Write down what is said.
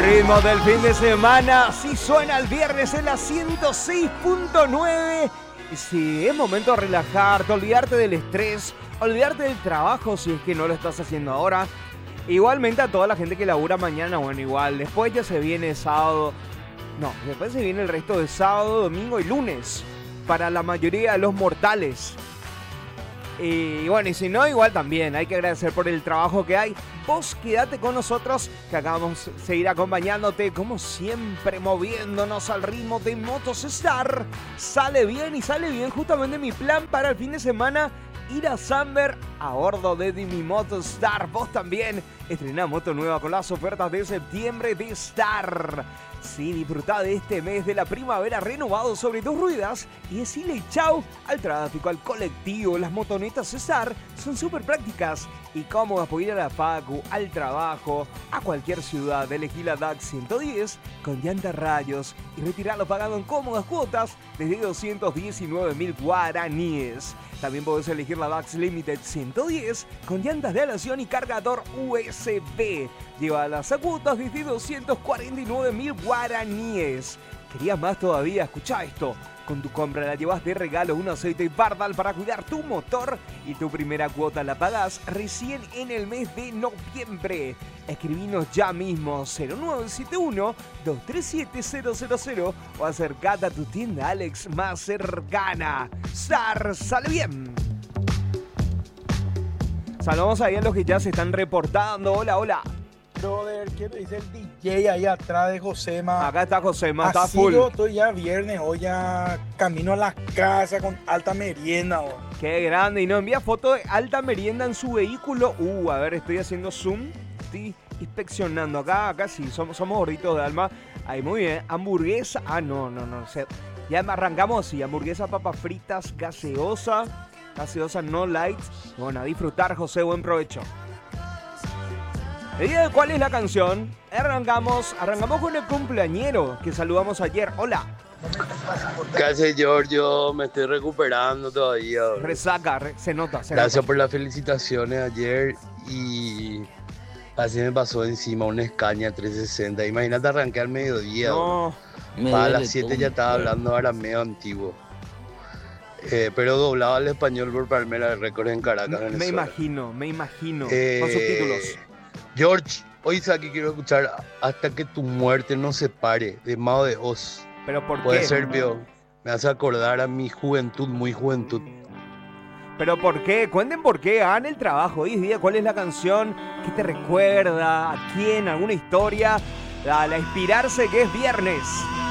ritmo del fin de semana, si suena el viernes en la 106.9. Si es momento de relajarte, olvidarte del estrés, olvidarte del trabajo si es que no lo estás haciendo ahora. Igualmente a toda la gente que labura mañana, bueno, igual, después ya se viene sábado. No, después se viene el resto de sábado, domingo y lunes, para la mayoría de los mortales. Y bueno, y si no, igual también hay que agradecer por el trabajo que hay. Vos quédate con nosotros, que acá vamos a seguir acompañándote, como siempre, moviéndonos al ritmo de Motostar. Sale bien justamente mi plan para el fin de semana, ir a Samber a bordo de mi Motostar. Vos también estrená moto nueva con las ofertas de septiembre de Star. Sí, disfrutá de este mes de la primavera renovado sobre dos ruedas y decile chau al tráfico, al colectivo. Las motonetas Cesar son súper prácticas y cómodas para ir a la facu, al trabajo, a cualquier ciudad. Elegí la DAX 110 con llantas rayos y retirarlo pagando en cómodas cuotas desde 219.000 guaraníes. También podés elegir la DAX Limited 110 con llantas de aleación y cargador USB. Llévalas a cuotas desde 249.000 guaraníes. ¿Querías más todavía? Escuchá esto. Con tu compra la llevas de regalo un aceite Bardal para cuidar tu motor y tu primera cuota la pagás recién en el mes de noviembre. Escribinos ya mismo 0971-237-000 o acercate a tu tienda Alex más cercana. Star, sale bien. Saludamos ahí a los que ya se están reportando. Hola, hola. Brother, ¿qué me dice el DJ ahí atrás de Josema? Acá está Josema, está Así full. yo estoy ya viernes, hoy ya camino a la casa con alta merienda. Oh. Qué grande, y nos envía foto de alta merienda en su vehículo. A ver, estoy haciendo zoom, estoy inspeccionando. Acá sí, somos gorditos de alma. Ahí, muy bien, hamburguesa. No. Ya arrancamos así, hamburguesa, papas fritas, gaseosa no light. Bueno, a disfrutar, José, buen provecho. ¿Cuál es la canción? Arrancamos con el cumpleañero que saludamos ayer. Hola. ¿Qué hace, Giorgio? Me estoy recuperando todavía. Resaca, se nota. Gracias por las felicitaciones ayer y así me pasó encima una Scania 360. Imagínate, arranqué al mediodía. No. A las 7 ya estaba hablando arameo antiguo. Pero doblaba al español por Palmera de Récords en Caracas, Venezuela. Me imagino. Con subtítulos. George, hoy aquí quiero escuchar Hasta que tu muerte nos separe, de Mao de Oz. ¿Pero por qué? Puede ser, Pio. Me hace acordar a mi juventud, muy juventud. ¿Pero por qué? Cuenten por qué. Hagan el trabajo. Hoy día, ¿cuál es la canción que te recuerda? ¿A quién? ¿Alguna historia? A inspirarse, que es viernes.